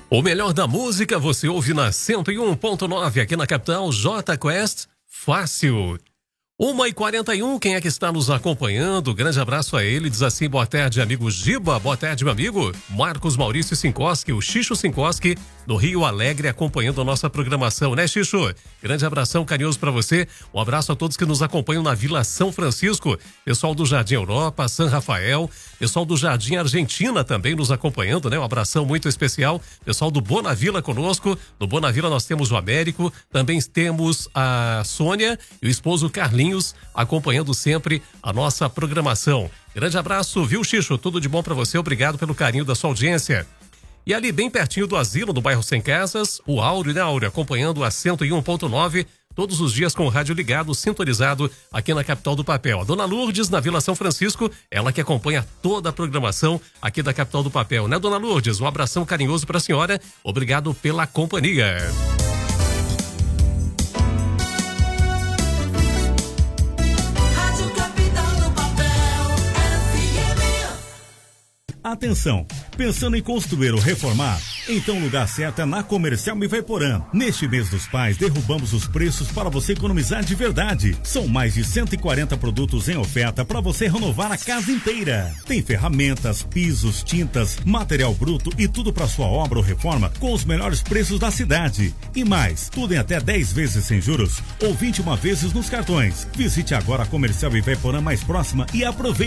O melhor da música você ouve na 101.9 aqui na capital, J Quest, Fácil. 1h41, quem é que está nos acompanhando? Grande abraço a ele, diz assim, boa tarde, amigo Giba, boa tarde, meu amigo Marcos Maurício Sinkoski, o Xixo Sinkoski, do Rio Alegre, acompanhando a nossa programação, né, Xixo? Grande abração carinhoso para você, um abraço a todos que nos acompanham na Vila São Francisco, pessoal do Jardim Europa, São Rafael, pessoal do Jardim Argentina também nos acompanhando, né, um abração muito especial, pessoal do Bonavila conosco, no Bonavila nós temos o Américo, também temos a Sônia e o esposo Carlinhos, acompanhando sempre a nossa programação. Grande abraço, viu, Xixo? Tudo de bom para você, obrigado pelo carinho da sua audiência. E ali bem pertinho do asilo, no bairro Sem Casas, o Áureo, né, Áureo, acompanhando a 101.9, todos os dias com o rádio ligado, sintonizado aqui na capital do papel. A dona Lourdes, na Vila São Francisco, ela que acompanha toda a programação aqui da capital do papel, né, dona Lourdes? Um abração carinhoso para a senhora, obrigado pela companhia. Atenção, pensando em construir ou reformar? Então o lugar certo é na Comercial Ivaiporã. Neste mês dos pais, derrubamos os preços para você economizar de verdade. São mais de 140 produtos em oferta para você renovar a casa inteira. Tem ferramentas, pisos, tintas, material bruto e tudo para sua obra ou reforma com os melhores preços da cidade. E mais, tudo em até 10 vezes sem juros ou 21 vezes nos cartões. Visite agora a Comercial Ivaiporã mais próxima e aproveite.